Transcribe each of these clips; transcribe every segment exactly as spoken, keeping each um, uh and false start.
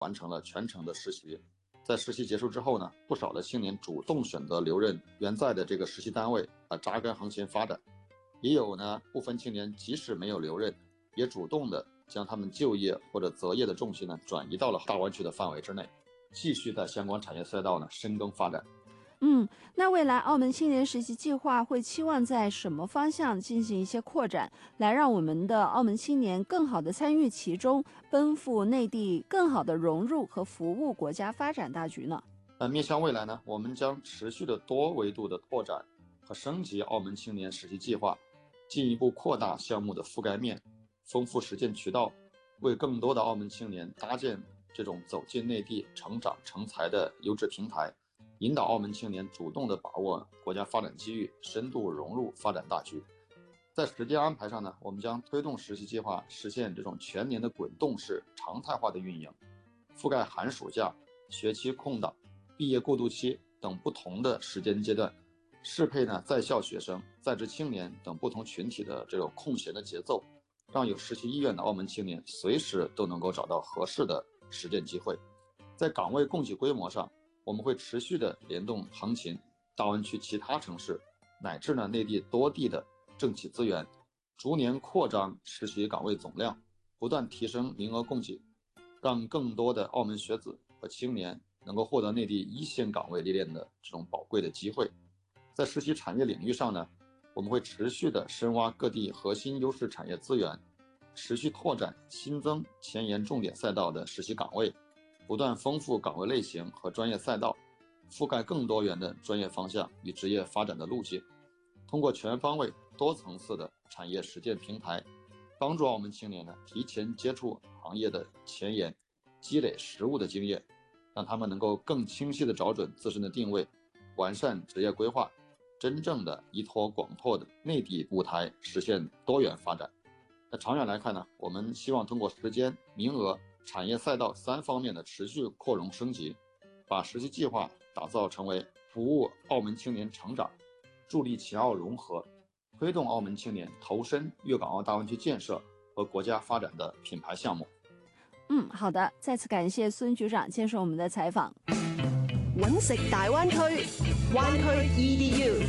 完成了全程的实习。在实习结束之后呢，不少的青年主动选择留任原在的这个实习单位啊，扎根航前发展。也有呢部分青年即使没有留任，也主动的将他们就业或者择业的重心呢转移到了大湾区的范围之内，继续在相关产业赛道呢深耕发展。 嗯，那未来澳门青年实习计划会期望在什么方向进行一些扩展，来让我们的澳门青年更好的参与其中，奔赴内地，更好的融入和服务国家发展大局呢？ 那面向未来呢，我们将持续的多维度的拓展和升级澳门青年实习计划，进一步扩大项目的覆盖面，丰富实践渠道，为更多的澳门青年搭建这种走进内地、成长成才的优质平台，引导澳门青年主动地把握国家发展机遇，深度融入发展大局。在时间安排上呢，我们将推动实习计划实现这种全年的滚动式常态化的运营，覆盖寒暑假、学期空档、毕业过渡期等不同的时间阶段，适配呢在校学生、在职青年等不同群体的这种空闲的节奏，让有实习意愿的澳门青年随时都能够找到合适的实践机会。在岗位供给规模上，我们会持续的联动横琴、大湾区其他城市乃至呢内地多地的政企资源，逐年扩张实习岗位总量，不断提升名额供给，让更多的澳门学子和青年能够获得内地一线岗位历练的这种宝贵的机会。在实习产业领域上呢，我们会持续的深挖各地核心优势产业资源，持续拓展新增前沿重点赛道的实习岗位，不断丰富岗位类型和专业赛道，覆盖更多元的专业方向与职业发展的路径。通过全方位多层次的产业实践平台，帮助澳门青年呢提前接触行业的前沿，积累实务的经验，让他们能够更清晰地找准自身的定位，完善职业规划，真正的依托广拓的内地舞台实现多元发展。那长远来看呢，我们希望通过时间、名额、产业赛道三方面的持续扩容升级，把实习计划打造成为服务澳门青年成长、助力秦澳融合、推动澳门青年投身粤港澳大湾区建设和国家发展的品牌项目。 嗯，好的，再次感谢孙局长接受我们的采访。 揾食大灣區，灣區 E D U。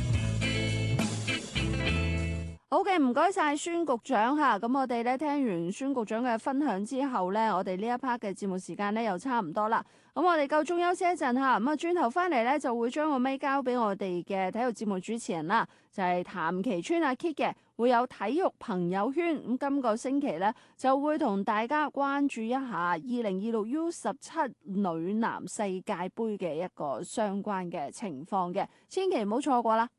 好嘅，唔該晒孫局長嚇。咁我哋咧聽完孫局長嘅分享之後咧，我哋呢一 part 嘅節目時間咧又差唔多啦。咁我哋夠鐘休息一陣嚇，咁啊轉頭翻嚟咧就會將個咪交俾我哋嘅體育節目主持人啦，就係譚其川阿 Kit 嘅，會有體育朋友圈。咁今個星期咧就會同大家關注一下二零二六 U 十七女籃世界盃嘅一個相關嘅情況嘅，千祈唔好錯過啦。